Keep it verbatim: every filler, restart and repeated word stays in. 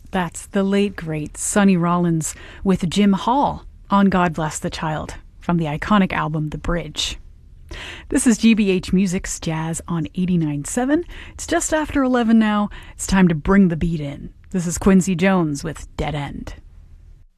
That's the late, great Sonny Rollins with Jim Hall on God Bless the Child from the iconic album The Bridge. This is G B H Music's Jazz on eighty-nine point seven. It's just after eleven now. It's time to bring the beat in. This is Quincy Jones with Dead End.